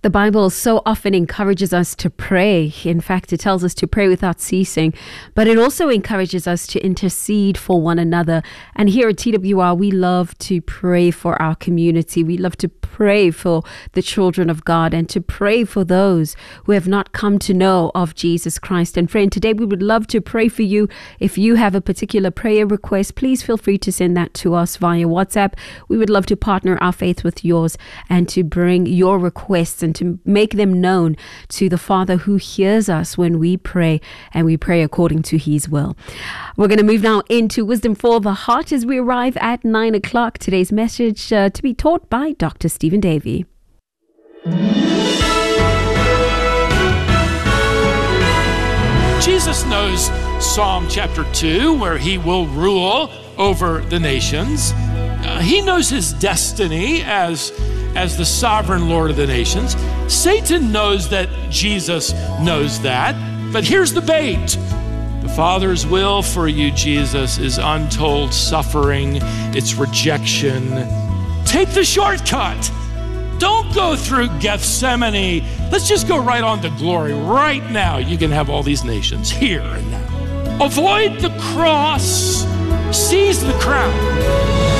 The Bible so often encourages us to pray. In fact, it tells us to pray without ceasing, but it also encourages us to intercede for one another. And here at TWR, we love to pray for our community. We love to pray for the children of God and to pray for those who have not come to know of Jesus Christ. And friend, today we would love to pray for you. If you have a particular prayer request, please feel free to send that to us via WhatsApp. We would love to partner our faith with yours and to bring your requests and to make them known to the Father who hears us when we pray, and we pray according to His will. We're going to move now into Wisdom for the Heart as we arrive at 9 o'clock. Today's message to be taught by Dr. Stephen Davey. Jesus knows Psalm chapter 2, where He will rule over the nations. He knows His destiny as the sovereign Lord of the nations. Satan knows that Jesus knows that, but here's the bait. The Father's will for you, Jesus, is untold suffering, it's rejection. Take the shortcut. Don't go through Gethsemane. Let's just go right on to glory. Right now, you can have all these nations here and now. Avoid the cross. Seize the crown.